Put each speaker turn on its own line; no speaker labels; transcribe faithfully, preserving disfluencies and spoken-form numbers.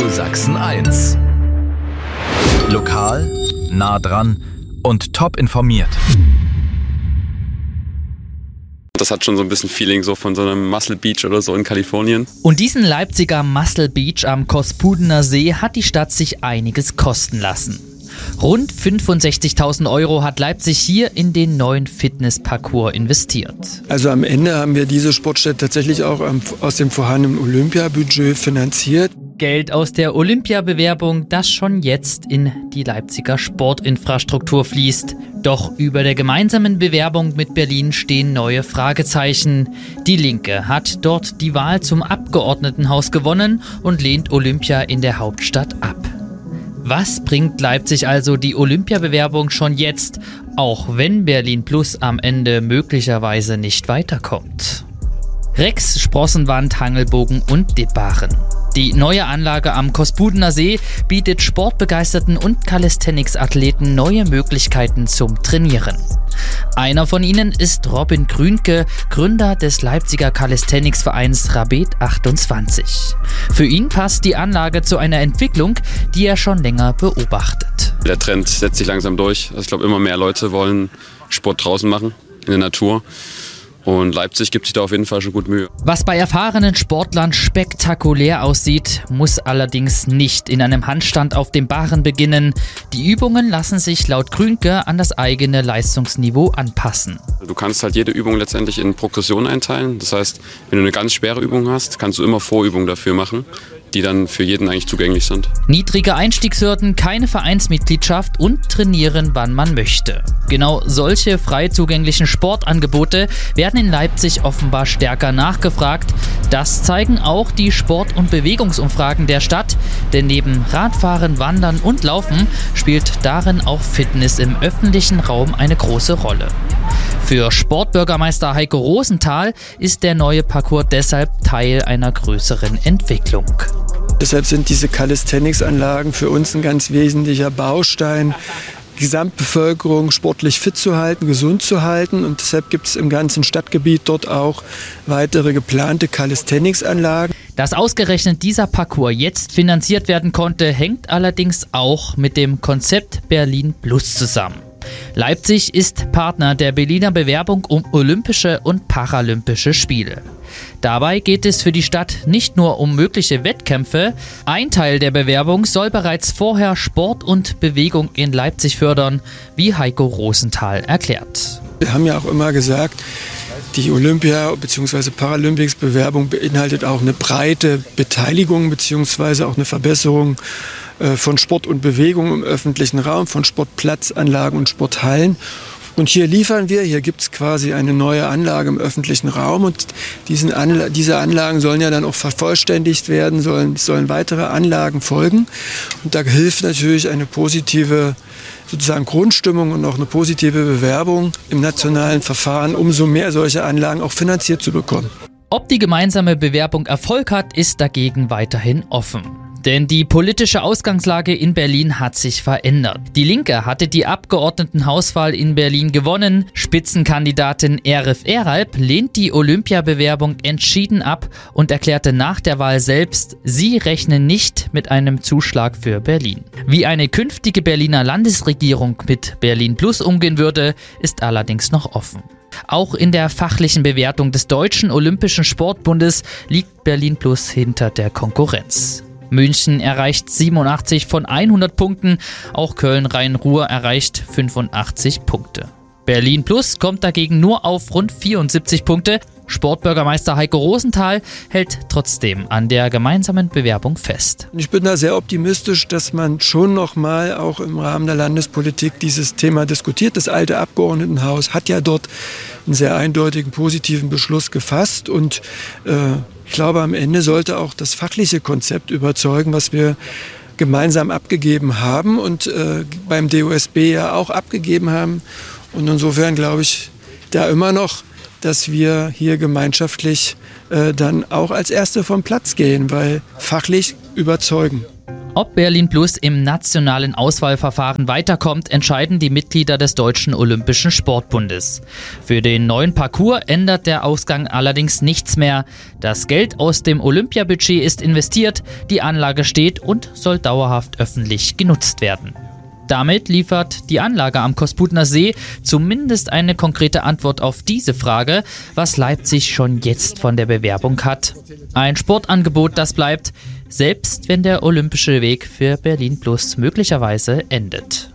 Radio Sachsen eins. Lokal, nah dran und top informiert.
Das hat schon so ein bisschen Feeling so von so einem Muscle Beach oder so in Kalifornien.
Und diesen Leipziger Muscle Beach am Kospudener See hat die Stadt sich einiges kosten lassen. Rund fünfundsechzigtausend Euro hat Leipzig hier in den neuen Fitnessparcours investiert.
Also am Ende haben wir diese Sportstätte tatsächlich auch aus dem vorhandenen Olympiabudget finanziert.
Geld aus der Olympiabewerbung, das schon jetzt in die Leipziger Sportinfrastruktur fließt. Doch über der gemeinsamen Bewerbung mit Berlin stehen neue Fragezeichen. Die Linke hat dort die Wahl zum Abgeordnetenhaus gewonnen und lehnt Olympia in der Hauptstadt ab. Was bringt Leipzig also die Olympiabewerbung schon jetzt, auch wenn Berlin Plus am Ende möglicherweise nicht weiterkommt? Rex, Sprossenwand, Hangelbogen und Dipbaren. Die neue Anlage am Kospudener See bietet sportbegeisterten und Calisthenics-Athleten neue Möglichkeiten zum Trainieren. Einer von ihnen ist Robin Grünke, Gründer des Leipziger Calisthenics-Vereins Rabet achtundzwanzig. Für ihn passt die Anlage zu einer Entwicklung, die er schon länger beobachtet.
Der Trend setzt sich langsam durch. Also ich glaube, immer mehr Leute wollen Sport draußen machen, in der Natur. Und Leipzig gibt sich da auf jeden Fall schon gut Mühe.
Was bei erfahrenen Sportlern spektakulär aussieht, muss allerdings nicht in einem Handstand auf dem Barren beginnen. Die Übungen lassen sich laut Grünke an das eigene Leistungsniveau anpassen.
Du kannst halt jede Übung letztendlich in Progression einteilen. Das heißt, wenn du eine ganz schwere Übung hast, kannst du immer Vorübungen dafür machen, die dann für jeden eigentlich zugänglich sind.
Niedrige Einstiegshürden, keine Vereinsmitgliedschaft und trainieren, wann man möchte. Genau solche frei zugänglichen Sportangebote werden in Leipzig offenbar stärker nachgefragt. Das zeigen auch die Sport- und Bewegungsumfragen der Stadt, denn neben Radfahren, Wandern und Laufen spielt darin auch Fitness im öffentlichen Raum eine große Rolle. Für Sportbürgermeister Heiko Rosenthal ist der neue Parcours deshalb Teil einer größeren Entwicklung.
Deshalb sind diese Calisthenics-Anlagen für uns ein ganz wesentlicher Baustein, die Gesamtbevölkerung sportlich fit zu halten, gesund zu halten. Und deshalb gibt es im ganzen Stadtgebiet dort auch weitere geplante Calisthenics-Anlagen.
Dass ausgerechnet dieser Parcours jetzt finanziert werden konnte, hängt allerdings auch mit dem Konzept Berlin Plus zusammen. Leipzig ist Partner der Berliner Bewerbung um Olympische und Paralympische Spiele. Dabei geht es für die Stadt nicht nur um mögliche Wettkämpfe. Ein Teil der Bewerbung soll bereits vorher Sport und Bewegung in Leipzig fördern, wie Heiko Rosenthal erklärt.
Wir haben ja auch immer gesagt, die Olympia- bzw. Paralympics-Bewerbung beinhaltet auch eine breite Beteiligung bzw. auch eine Verbesserung von Sport und Bewegung im öffentlichen Raum, von Sportplatzanlagen und Sporthallen. Und hier liefern wir, hier gibt es quasi eine neue Anlage im öffentlichen Raum und diesen Anla- diese Anlagen sollen ja dann auch vervollständigt werden, sollen, sollen weitere Anlagen folgen. Und da hilft natürlich eine positive sozusagen Grundstimmung und auch eine positive Bewerbung im nationalen Verfahren, umso mehr solche Anlagen auch finanziert zu bekommen.
Ob die gemeinsame Bewerbung Erfolg hat, ist dagegen weiterhin offen. Denn die politische Ausgangslage in Berlin hat sich verändert. Die Linke hatte die Abgeordnetenhauswahl in Berlin gewonnen. Spitzenkandidatin Arif Eralp lehnt die Olympiabewerbung entschieden ab und erklärte nach der Wahl selbst, sie rechne nicht mit einem Zuschlag für Berlin. Wie eine künftige Berliner Landesregierung mit Berlin Plus umgehen würde, ist allerdings noch offen. Auch in der fachlichen Bewertung des Deutschen Olympischen Sportbundes liegt Berlin Plus hinter der Konkurrenz. München erreicht siebenundachtzig von hundert Punkten, auch Köln-Rhein-Ruhr erreicht fünfundachtzig Punkte. Berlin Plus kommt dagegen nur auf rund vierundsiebzig Punkte. Sportbürgermeister Heiko Rosenthal hält trotzdem an der gemeinsamen Bewerbung fest.
Ich bin da sehr optimistisch, dass man schon noch mal auch im Rahmen der Landespolitik dieses Thema diskutiert. Das alte Abgeordnetenhaus hat ja dort einen sehr eindeutigen positiven Beschluss gefasst und äh, ich glaube, am Ende sollte auch das fachliche Konzept überzeugen, was wir gemeinsam abgegeben haben und äh, beim D O S B ja auch abgegeben haben. Und insofern glaube ich da immer noch, dass wir hier gemeinschaftlich äh, dann auch als Erste vom Platz gehen, weil fachlich überzeugen.
Ob Berlin Plus im nationalen Auswahlverfahren weiterkommt, entscheiden die Mitglieder des Deutschen Olympischen Sportbundes. Für den neuen Parcours ändert der Ausgang allerdings nichts mehr. Das Geld aus dem Olympiabudget ist investiert, die Anlage steht und soll dauerhaft öffentlich genutzt werden. Damit liefert die Anlage am Kosputner See zumindest eine konkrete Antwort auf diese Frage, was Leipzig schon jetzt von der Bewerbung hat. Ein Sportangebot, das bleibt, selbst wenn der olympische Weg für Berlin Plus möglicherweise endet.